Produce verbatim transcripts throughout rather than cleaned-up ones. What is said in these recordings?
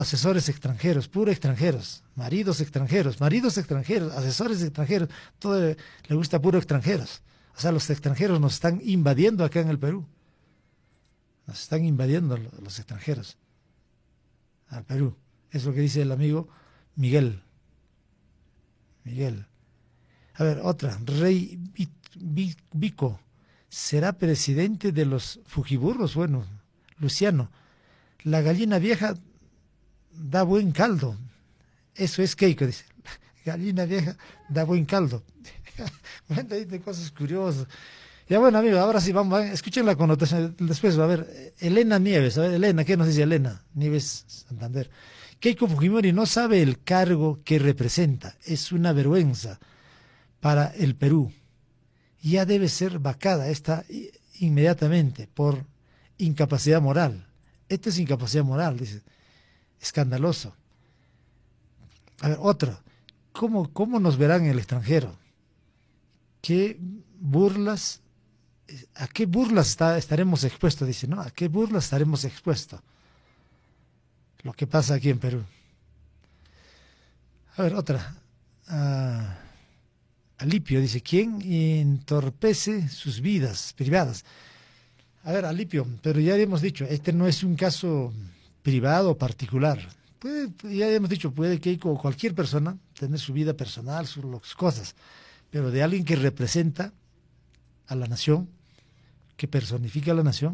asesores extranjeros, puro extranjeros, maridos extranjeros, maridos extranjeros, asesores extranjeros, todo le, le gusta puro extranjeros. O sea, los extranjeros nos están invadiendo acá en el Perú. Nos están invadiendo los extranjeros al Perú. Es lo que dice el amigo Miguel. Miguel. A ver, otra. Rey Vico. ¿Será presidente de los Fujiburros? Bueno, Luciano. La gallina vieja da buen caldo. Eso es Keiko, dice. Gallina vieja da buen caldo. Bueno, hay de cosas curiosas. Ya bueno, amigo, ahora sí, vamos, escuchen la connotación. Después, a ver, Elena Nieves, a ver, Elena, ¿qué nos dice Elena? Nieves Santander. Keiko Fujimori no sabe el cargo que representa. Es una vergüenza para el Perú. Ya debe ser vacada esta inmediatamente por incapacidad moral. Esto es incapacidad moral, dice. Escandaloso. A ver, otra. ¿Cómo, cómo nos verán en el extranjero? ¿Qué burlas, a qué burlas está, estaremos expuestos? Dice, ¿no? ¿A qué burlas estaremos expuestos? Lo que pasa aquí en Perú. A ver, otra. Ah, Alipio dice, ¿quién entorpece sus vidas privadas? A ver, Alipio, pero ya hemos dicho, este no es un caso privado o particular. Puede, ya hemos dicho, puede que cualquier persona tener su vida personal, sus cosas, pero de alguien que representa a la nación, que personifica a la nación,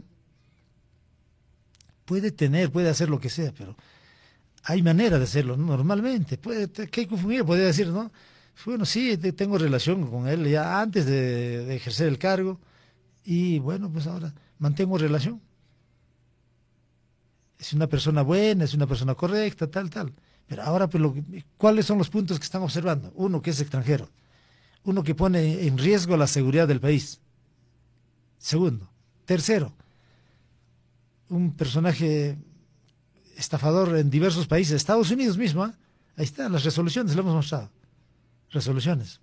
puede tener, puede hacer lo que sea, pero hay manera de hacerlo, ¿no? Normalmente. Puede, Keiko Fujimori puede decir, ¿no? Bueno, sí, tengo relación con él ya antes de, de ejercer el cargo y bueno, pues ahora mantengo relación. Es una persona buena, es una persona correcta, tal, tal. Pero ahora, pues, lo, ¿cuáles son los puntos que están observando? Uno, que es extranjero. Uno, que pone en riesgo la seguridad del país. Segundo. Tercero, un personaje estafador en diversos países. Estados Unidos mismo, ¿eh? Ahí están las resoluciones, lo hemos mostrado. Resoluciones.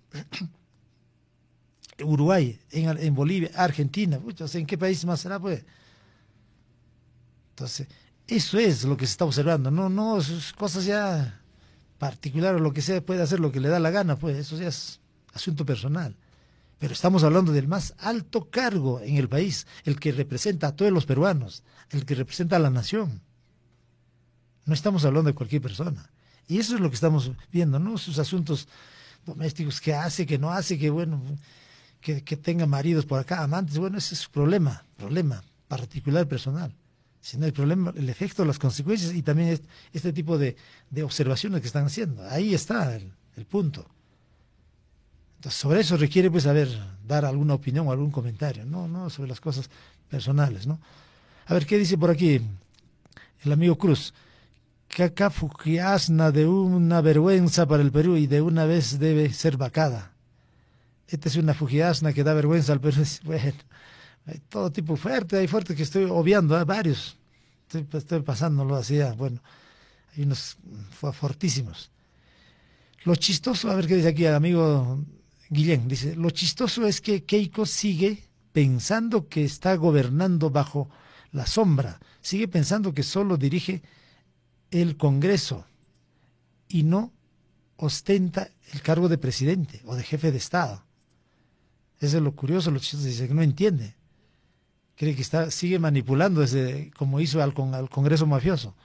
Uruguay, en, en Bolivia, Argentina, muchos, ¿en qué país más será, pues? Entonces, eso es lo que se está observando, no, no, sus cosas ya particulares, lo que sea, puede hacer lo que le da la gana, pues, eso ya es asunto personal. Pero estamos hablando del más alto cargo en el país, el que representa a todos los peruanos, el que representa a la nación. No estamos hablando de cualquier persona. Y eso es lo que estamos viendo, ¿no? Sus asuntos domésticos, que hace, que no hace, que bueno, que, que tenga maridos por acá, amantes, bueno, ese es su problema, problema particular, personal. Si no hay problema, el efecto, las consecuencias y también este, este tipo de, de observaciones que están haciendo. Ahí está el, el punto. Entonces, sobre eso requiere, pues, saber dar alguna opinión o algún comentario, no, no sobre las cosas personales, ¿no? A ver, ¿qué dice por aquí el amigo Cruz? Caca Fujiasna, de una vergüenza para el Perú y de una vez debe ser vacada. Esta es una Fujiasna que da vergüenza al Perú. Bueno, hay todo tipo fuerte, hay fuertes que estoy obviando, ¿eh? Varios. Estoy, estoy pasándolo así, bueno, hay unos fortísimos. Lo chistoso, a ver qué dice aquí el amigo Guillén, dice, lo chistoso es que Keiko sigue pensando que está gobernando bajo la sombra, sigue pensando que solo dirige el Congreso y no ostenta el cargo de presidente o de jefe de Estado. Eso es lo curioso, lo chistoso, dice que no entiende. Cree que está, sigue manipulando desde, como hizo al, con, al Congreso mafioso.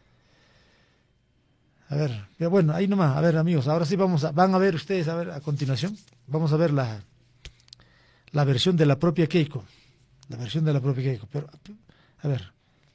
A ver, bueno, ahí nomás, a ver, amigos, ahora sí vamos a, van a ver ustedes, a ver, a continuación, vamos a ver la, la versión de la propia Keiko, la versión de la propia Keiko, pero, a ver,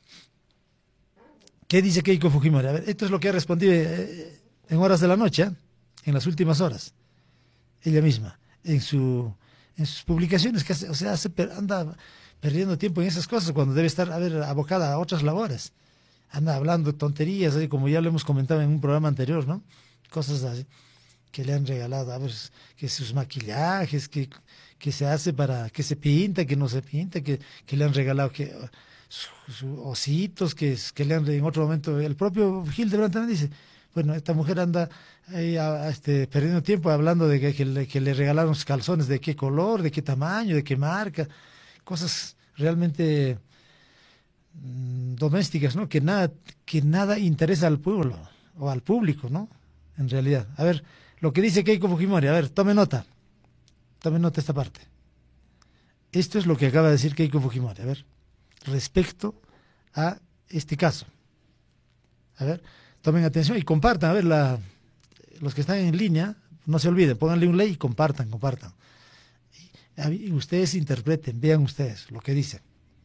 ¿qué dice Keiko Fujimori? A ver, esto es lo que ha respondido eh, en horas de la noche, ¿eh? En las últimas horas, ella misma, en su, en sus publicaciones, que hace, o sea, hace, anda perdiendo tiempo en esas cosas cuando debe estar, a ver, abocada a otras labores. Anda hablando tonterías, así como ya lo hemos comentado en un programa anterior, ¿no? Cosas así que le han regalado, a ver, que sus maquillajes, que, que se hace para, que se pinta, que no se pinta, que, que le han regalado que sus su ositos, que, que le han en otro momento, el propio Hildebrand también dice, bueno, esta mujer anda ahí a, a este, perdiendo tiempo hablando de que, que, le, que le regalaron sus calzones, de qué color, de qué tamaño, de qué marca, cosas realmente mm, domésticas, ¿no? Que nada, que nada interesa al pueblo o al público, ¿no? En realidad. A ver, lo que dice Keiko Fujimori, a ver, tome nota. Tome nota esta parte. Esto es lo que acaba de decir Keiko Fujimori, a ver, respecto a este caso. A ver, tomen atención y compartan, a ver, la, los que están en línea, no se olviden, pónganle un like y compartan, compartan. Y, y ustedes interpreten, vean ustedes lo que dicen.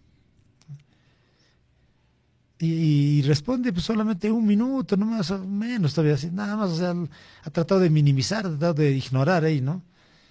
Y, y responde pues solamente un minuto, no más o menos todavía, así, nada más, o sea, ha tratado de minimizar, ha tratado de ignorar ahí, ¿no?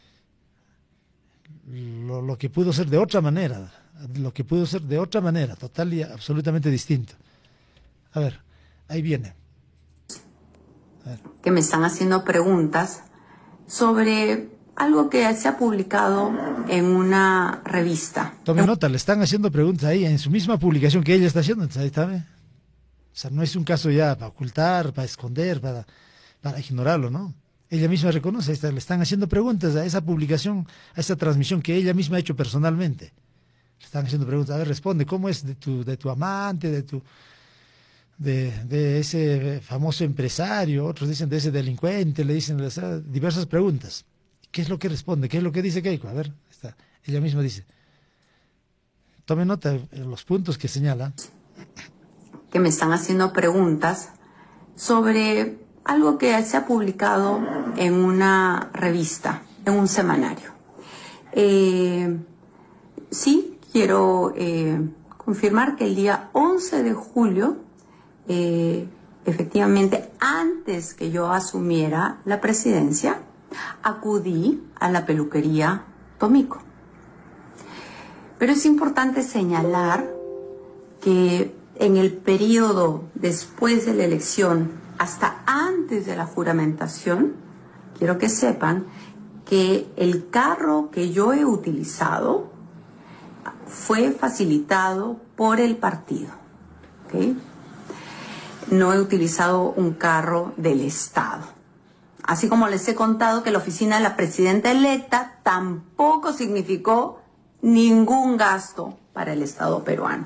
Lo, lo que pudo ser de otra manera, lo que pudo ser de otra manera, total y absolutamente distinto. A ver, ahí viene. A ver. Que me están haciendo preguntas sobre algo que se ha publicado en una revista. Tome nota, le están haciendo preguntas ahí en su misma publicación que ella está haciendo, entonces ahí está, ¿ve? O sea, no es un caso ya para ocultar, para esconder, para, para ignorarlo, ¿no? Ella misma reconoce, está, le están haciendo preguntas a esa publicación, a esa transmisión que ella misma ha hecho personalmente. Le están haciendo preguntas, a ver, responde, ¿cómo es de tu, de tu amante, de tu de, de ese famoso empresario? Otros dicen de ese delincuente, le dicen o sea, diversas preguntas. ¿Qué es lo que responde? ¿Qué es lo que dice Keiko? A ver, está, ella misma dice. Tome nota de los puntos que señala. Que me están haciendo preguntas sobre algo que se ha publicado en una revista, en un semanario. Eh, sí, quiero eh, confirmar que el día once de julio, eh, efectivamente, antes que yo asumiera la presidencia, acudí a la peluquería Tomico. Pero es importante señalar que en el periodo después de la elección, hasta antes de la juramentación, quiero que sepan que el carro que yo he utilizado fue facilitado por el partido, ¿okay? No he utilizado un carro del Estado. Así como les he contado que la oficina de la presidenta electa tampoco significó ningún gasto para el Estado peruano.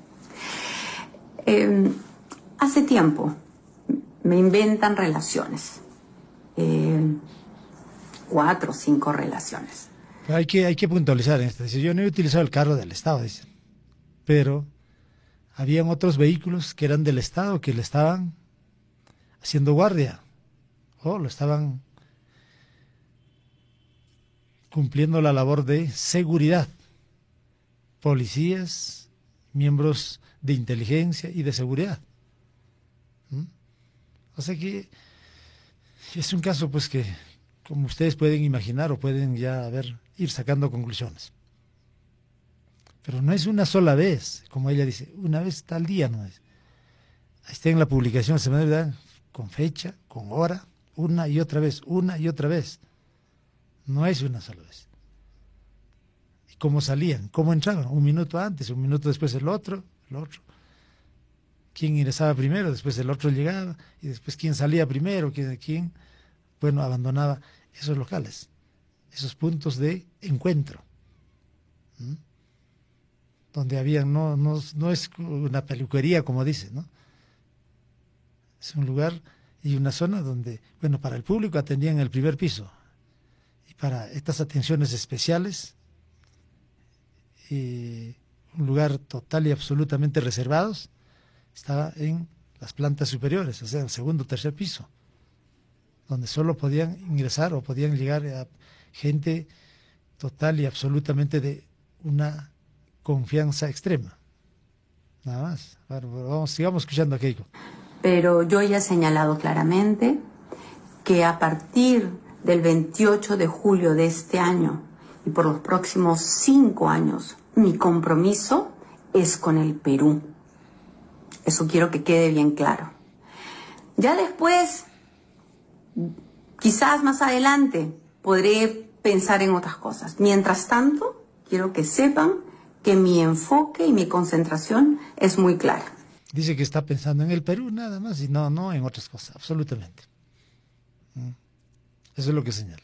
Eh, hace tiempo me inventan relaciones, eh, cuatro o cinco relaciones. Hay que, hay que puntualizar en esto. Dice, yo no he utilizado el carro del Estado, dice, pero habían otros vehículos que eran del Estado que le estaban haciendo guardia o lo estaban cumpliendo la labor de seguridad. Policías, miembros de inteligencia y de seguridad. ¿Mm? O sea que es un caso pues que, como ustedes pueden imaginar o pueden ya ver, ir sacando conclusiones. Pero no es una sola vez, como ella dice, una vez tal día no es. Ahí está en la publicación semanal, con fecha, con hora, una y otra vez, una y otra vez. No es una sola vez. ¿Y cómo salían? ¿Cómo entraban? Un minuto antes, un minuto después el otro, el otro. ¿Quién ingresaba primero? Después el otro llegaba, y después quién salía primero, quién, quién bueno, abandonaba esos locales, esos puntos de encuentro. ¿Mm? Donde había, no, no, no es una peluquería como dice, ¿no? Es un lugar y una zona donde, bueno, para el público atendían el primer piso, y para estas atenciones especiales, eh, un lugar total y absolutamente reservados, estaba en las plantas superiores, o sea, el segundo o tercer piso, donde solo podían ingresar o podían llegar a gente total y absolutamente de una confianza extrema. Nada más. Bueno, vamos, sigamos escuchando a Keiko. Pero yo ya he señalado claramente que a partir del veintiocho de julio de este año y por los próximos cinco años, mi compromiso es con el Perú. Eso quiero que quede bien claro. Ya después, quizás más adelante, podré pensar en otras cosas. Mientras tanto, quiero que sepan que mi enfoque y mi concentración es muy clara. Dice que está pensando en el Perú nada más y no, no en otras cosas, absolutamente. Eso es lo que señala.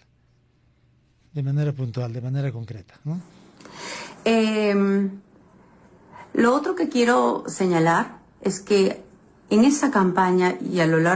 De manera puntual, de manera concreta, ¿no? Eh, Lo otro que quiero señalar es que en esa campaña y a lo largo